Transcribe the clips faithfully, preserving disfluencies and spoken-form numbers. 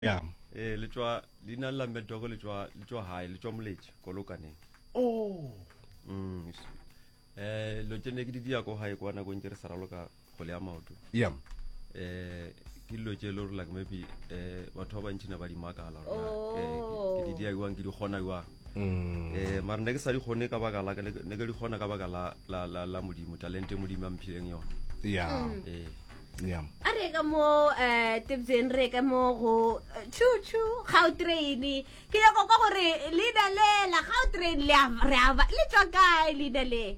Yeah. Eh le tswa lina la Medoko le tswa le tswa high le tswa Moletsi Kolokaneng. Oh. Mm. Eh lo tsene ke di dia go high kwa na go ntse re saralo ka go le a maoto. Yeah. Eh ke lo tse lo like maybe eh batho ba ntshina ba di makala Oh. eh ke di dia go ke di gona go. Mm. Eh mara ne ke sa di gone ka baka la ne ke di gona ka baka la la la la modimo talente modimo amphileng yo. Yeah. Eh Yeah. Are ka mo eh tibzen re ka mo go chu chu Gautrain ke ya go ka gore leader le la Gautrain le re ava le tswa kae leader le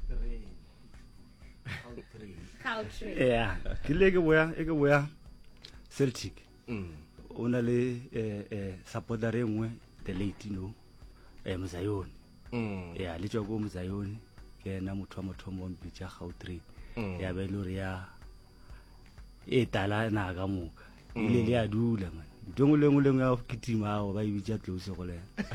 Gautrain Yeah, ke le ke boya e ke boya Celtic. Mm. Ona le eh eh supporter engwe the late no eh Mzayoni. Mm. Yeah, le tswa go Mzayoni ke na motho wa motho mo mpitsa Gautrain. Mm. Ya be lo re ya e tala na ka moka ile le a dula man ntong le ngwe le ngwe ya kitima go ba ibitsa close go le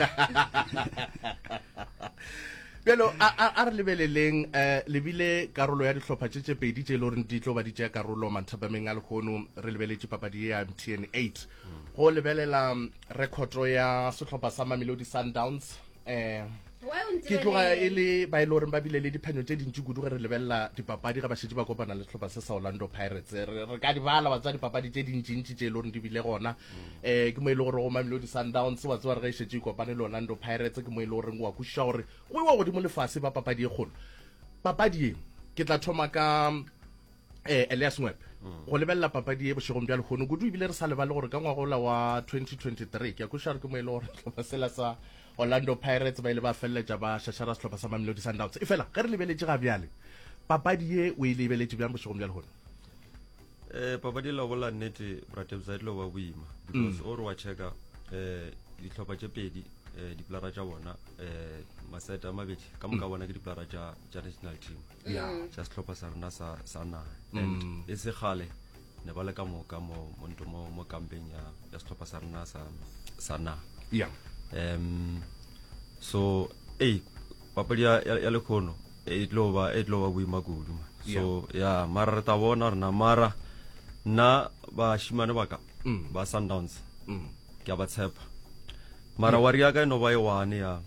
Belo a a re lebeleleng eh lebile karolo ya dihlopha tse tse pedi tse loreng di tlo ba di tse karolo Manthapameng a le khono re lebeletse papadi ya M T N eight go lebelela record ya sehlopha sa Mamelodi Sundowns eh ke tloga e le ba ile gore ba bile le diphenyo tse dintsi kudu ge re lebella dipapadi ga ba shetse ba kopana le sehlopha se sa Orlando Pirates re ka di bala ba tsa dipapadi tse dintsi tse loreng di bile gona eh ke mo ile gore go Mamelodi Sundowns wa tswa re shetse kopane le Orlando Pirates ke mo ile gore wa kusha gore o wa go di mo lefase ba papadi e kgolo papadi e ke tla thoma ka eh Elias Ngwep go lebella papadi e boshegong bja le khono kudu ibile re sa lebale gore ka ngwagola wa twenty twenty-three ke kusha re ke mo ile gore sehlopha sela sa Orlando Pirates ba ile ba felletja ba shashara sehlopha sa Mamelodi Sundowns e fela ge re lebeletse ga bjale papadi e o ile lebeletse bjang boshegong bja le khono eh papadi la bola nnete brate bza lo ba boima because o re wa checka eh ditlhopha tse pedi eh diplara tsa bona eh maseta mabedi ka moka bona ke diplara tsa tsa national team yeah tsa setlhopha sa rena sa sana and e se gale ne ba le ka moka mo monto mo mo campaign ya ya setlhopha sa rena sa sana yeah um so eh papadi ya ya le khono e tlo ba e tlo ba boima kudu so ya mara ta bona rena mara na ba shimane baka ba Sundowns mm ke ba tshepa mara waria ka no ba e one ya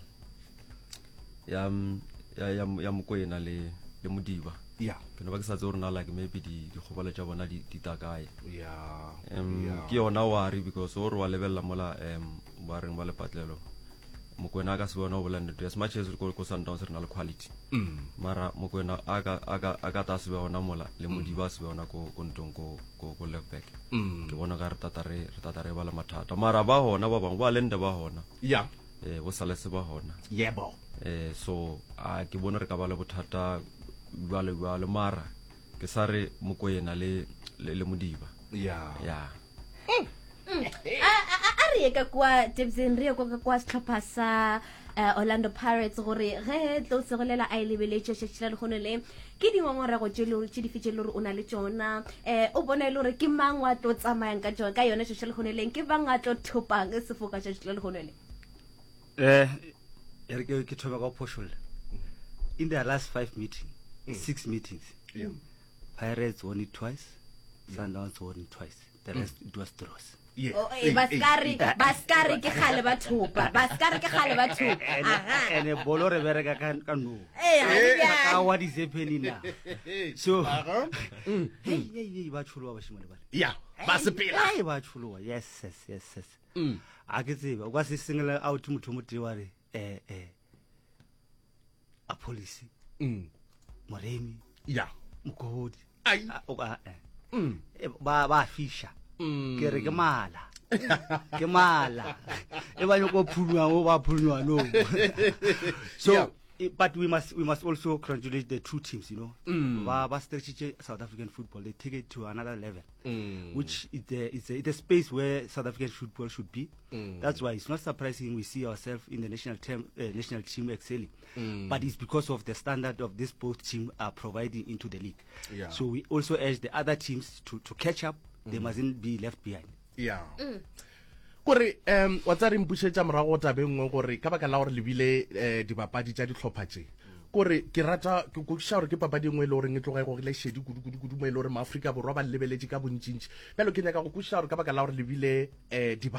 ya ya ya ya Mokoena le le Modiba yeah ke no ba ke sa tsore na like maybe di di khobala tsa bona di ditakae yeah em ke yona wari because o re wa lebella mola em ba reng ba le patlelo Mokoena ka se bona o bolanda as much as go go Sundowns re na le quality mm mara Mokoena aga aga aga ta se bona mola le Modiba se bona ko ko ntong ko ko ko left back mm ke bona ga re tatare re tatare ba la mathata mara ba hona ba bang ba lenda ba hona yeah eh bo sale se ba hona yebo eh so a ke bona re ka ba le bothata ba le ba le mara ke sa re Mokoena le le Modiba yeah ya a re ka kwa tibzen re ka kwa setlhopha sa Orlando Pirates gore ge tlo se golela a lebeletse tshela le gone le ke dingongora go tshelo tshi di fitse le re ona le tsona eh o bona ile re ke mang wa tlo tsamayang ka tsona ka yone tshela le gone le ke bang a tlo thopang se foka tshela le gone le eh ere ke ke thoba ka poshola in their last five meetings six meetings yeah Pirates won it twice Sundowns won it twice the rest it was draws yeah o e baskari baskari ke khale ba thopa baskari ke khale ba thopa aha ene bolo re bereka ka ka no eh ka what is happening now so hey hey ba tsholo ba shimane bale yeah ba se pela hey ba tsholo yes yes yes yes mm a ke tseba o ka se single out motho mo tiware eh eh a police mm moremi yeah mokodi ai o ka eh mm ba ba fisha mm ke re ke mala ke mala e ba yo go phulwa o ba phulwa no so Yeah. eh, but we must we must also congratulate the two teams, you know. Mm. ba ba stretch South African football, they take it to another level, Mm. which is a, it's a, it's a space where South African football should be. Mm. That's why it's not surprising we see ourselves in the national team uh, national team excelling, Mm. but it's because of the standard of this both team are providing into the league. Yeah. So we also urge the other teams to to catch up. They mustn't be left behind. Yeah. Kore um wa tsa re mpusetsa morago tabeng ngwe gore ka baka la gore lebile eh dibapadi tsa ditlhopha tse kore ke rata ke kwešiša gore ke papadi engwe e le goreng e tloga e gogile šedi kudu-kudu mo e le gore maaforika borwa ba lebeletse ka bontšintši bjalo ke nyaka go kwešiša gore ka baka la gore lebile um